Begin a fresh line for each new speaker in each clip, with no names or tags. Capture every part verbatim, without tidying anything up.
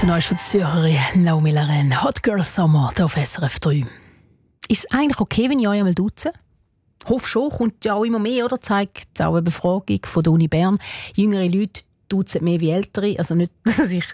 Der Neueste von der Zürcherin Naomi Laren, Hot Girl Summer, hier auf S R F drei. Ist es eigentlich okay, wenn ich euch einmal duze? Ich hoffe schon, kommt ja auch immer mehr, oder? Zeigt auch eine Befragung von der Uni Bern. Jüngere Leute duzen mehr wie ältere. Also nicht, dass ich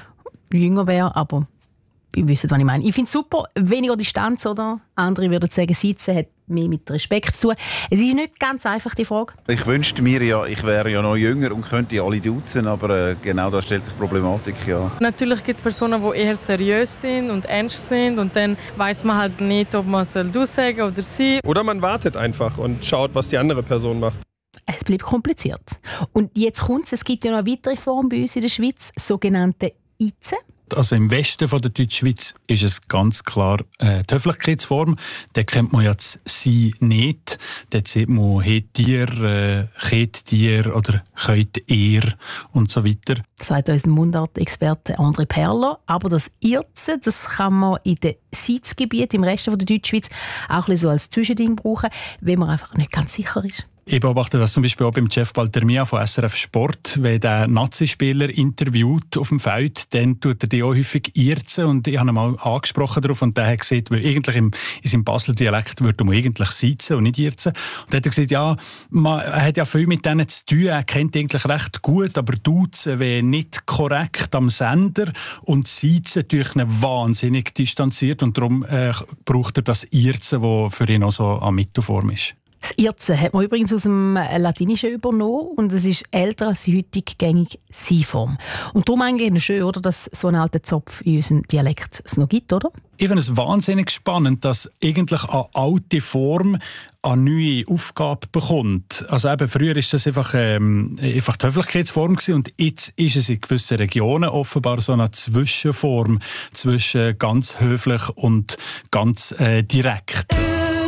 jünger wäre, aber ihr wisst, was ich meine. Ich finde es super, weniger Distanz, oder? Andere würden sagen, Sitzen hat mehr mit Respekt zu tun. Es ist nicht ganz einfach, die Frage.
Ich wünschte mir ja, ich wäre ja noch jünger und könnte alle duzen, aber äh, genau da stellt sich die Problematik, ja.
Natürlich gibt es Personen, die eher seriös sind und ernst sind und dann weiß man halt nicht, ob man soll du sagen oder sie.
Oder man wartet einfach und schaut, was die andere Person macht.
Es bleibt kompliziert. Und jetzt kommt es, es gibt ja noch eine weitere Form bei uns in der Schweiz, sogenannte Ize.
Also im Westen von der Deutschschweiz ist es ganz klar äh, die Höflichkeitsform. Da kennt man ja das «Sie» nicht. Dort sieht man «Het dir», äh, «Chet dir» oder «Könnt ihr» und so weiter.
Sagt uns der Mundart-Experte André Perler. Aber das «Irzen», das kann man in den Sitzgebieten im Rest von der Deutschschweiz auch ein bisschen so als Zwischending brauchen, wenn man einfach nicht ganz sicher ist.
Ich beobachte das zum Beispiel auch beim Jeff Baltermia von S R F Sport. Wenn der Nazi-Spieler interviewt auf dem Feld, dann tut er die auch häufig irzen. Und ich habe ihn mal angesprochen darauf und der hat gesagt, weil eigentlich im, in seinem Basler Dialekt würde man eigentlich sitzen und nicht irzen. Und dann hat er gesagt, ja, man hat ja viel mit denen zu tun, er kennt eigentlich recht gut, aber duzen wäre nicht korrekt am Sender und sitzen durch ihn wahnsinnig distanziert und darum äh, braucht er das Irzen, das für ihn auch so an Mittelform ist.
Das Irzen hat man übrigens aus dem Latinischen übernommen und es ist älter als die heutige gängige Sie-Form. Und darum eigentlich schön, oder, dass so ein alter Zopf in unserem Dialekt es noch gibt, oder?
Ich finde es wahnsinnig spannend, dass eigentlich eine alte Form eine neue Aufgabe bekommt. Also eben, früher war das einfach, ähm, einfach die Höflichkeitsform gewesen und jetzt ist es in gewissen Regionen offenbar so eine Zwischenform zwischen ganz höflich und ganz äh, direkt.